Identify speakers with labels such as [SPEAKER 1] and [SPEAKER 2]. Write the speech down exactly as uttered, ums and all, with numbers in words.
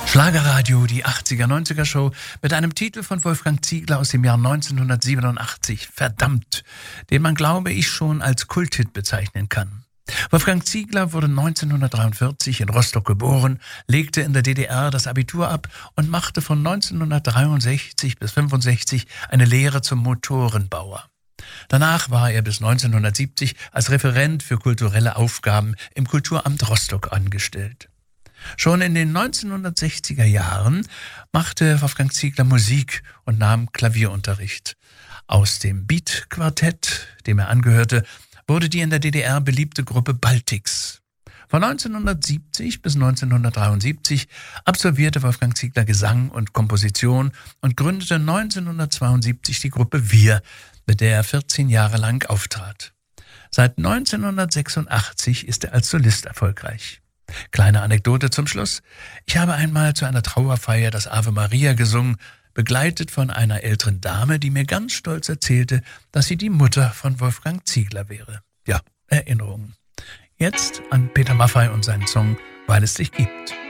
[SPEAKER 1] Schlagerradio, die achtziger, neunziger Show mit einem Titel von Wolfgang Ziegler aus dem Jahr neunzehnhundertsiebenundachtzig, Verdammt, den man, glaube ich, schon als Kulthit bezeichnen kann. Wolfgang Ziegler wurde neunzehnhundertdreiundvierzig in Rostock geboren, legte in der D D R das Abitur ab und machte von neunzehnhundertdreiundsechzig bis fünfundsechzig eine Lehre zum Motorenbauer. Danach war er bis neunzehnhundertsiebzig als Referent für kulturelle Aufgaben im Kulturamt Rostock angestellt. Schon in den neunzehnhundertsechziger Jahren machte Wolfgang Ziegler Musik und nahm Klavierunterricht. Aus dem Beat-Quartett, dem er angehörte, wurde die in der D D R beliebte Gruppe Baltics. Von neunzehnhundertsiebzig bis neunzehnhundertdreiundsiebzig absolvierte Wolfgang Ziegler Gesang und Komposition und gründete neunzehnhundertzweiundsiebzig die Gruppe Wir, mit der er vierzehn Jahre lang auftrat. Seit neunzehnhundertsechsundachtzig ist er als Solist erfolgreich. Kleine Anekdote zum Schluss. Ich habe einmal zu einer Trauerfeier das Ave Maria gesungen, begleitet von einer älteren Dame, die mir ganz stolz erzählte, dass sie die Mutter von Wolfgang Ziegler wäre. Ja, Erinnerungen. Jetzt an Peter Maffay und seinen Song Weil es dich gibt.